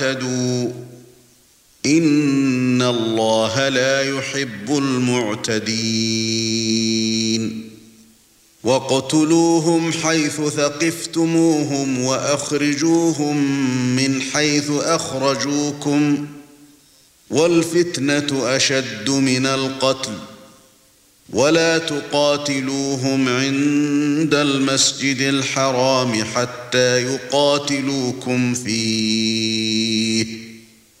تعتدوا إن الله لا يحب المعتدين وَاقْتُلُوهُمْ حَيْثُ ثَقِفْتُمُوهُمْ وَأَخْرِجُوهُمْ مِنْ حَيْثُ أَخْرَجُوكُمْ وَالْفِتْنَةُ أَشَدُّ مِنَ الْقَتْلِ وَلَا تُقَاتِلُوهُمْ عِندَ الْمَسْجِدِ الْحَرَامِ حَتَّى يُقَاتِلُوكُمْ فِيهِ